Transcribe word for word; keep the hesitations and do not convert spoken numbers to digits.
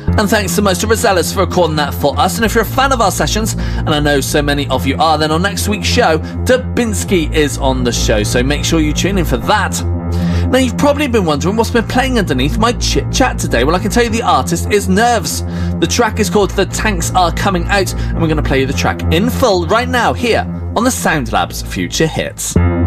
And thanks so much to Rosellas for recording that for us. And if you're a fan of our sessions, and I know so many of you are, then on next week's show, Dubinsky is on the show, so make sure you tune in for that. Now, you've probably been wondering what's been playing underneath my chit-chat today. Well, I can tell you the artist is Nerves. The track is called The Tanks Are Coming Out, and we're going to play you the track in full right now here on the Sound Labs Future Hits.